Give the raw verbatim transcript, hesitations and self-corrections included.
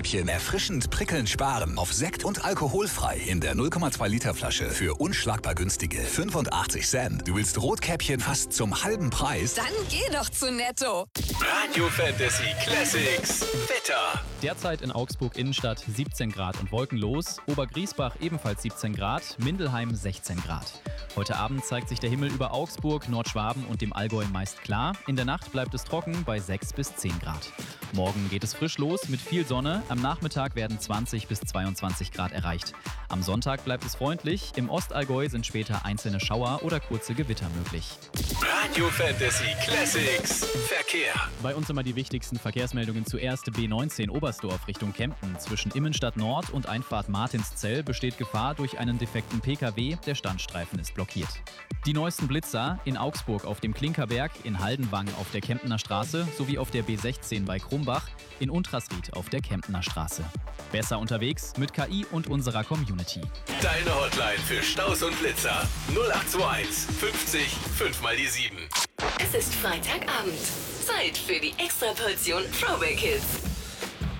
Rotkäppchen erfrischend prickelnd sparen auf Sekt und alkoholfrei in der null Komma zwei Liter Flasche für unschlagbar günstige fünfundachtzig Cent. Du willst Rotkäppchen fast zum halben Preis? Dann geh doch zu Netto. Radio Fantasy Classics Wetter. Derzeit in Augsburg Innenstadt siebzehn Grad und wolkenlos, Obergriesbach ebenfalls siebzehn Grad, Mindelheim sechzehn Grad. Heute Abend zeigt sich der Himmel über Augsburg, Nordschwaben und dem Allgäu meist klar. In der Nacht bleibt es trocken bei sechs bis zehn Grad. Morgen geht es frisch los mit viel Sonne. Am Nachmittag werden zwanzig bis zweiundzwanzig Grad erreicht. Am Sonntag bleibt es freundlich. Im Ostallgäu sind später einzelne Schauer oder kurze Gewitter möglich. Radio Fantasy Classics Verkehr. Bei uns immer die wichtigsten Verkehrsmeldungen. Zuerst B neunzehn Oberstdorf Richtung Kempten. Zwischen Immenstadt Nord und Einfahrt Martinszell besteht Gefahr durch einen defekten P K W. Der Standstreifen ist blockiert. Die neuesten Blitzer in Augsburg auf dem Klinkerberg, in Haldenwang auf der Kemptener Straße sowie auf der B sechzehn bei Krumbach, in Untrasried auf der Kemptener Straße. Besser unterwegs mit K I und unserer Community. Deine Hotline für Staus und Blitzer null acht zwei eins fünfzig fünf mal die sieben. Es ist Freitagabend. Zeit für die Extraportion Throwback Hits.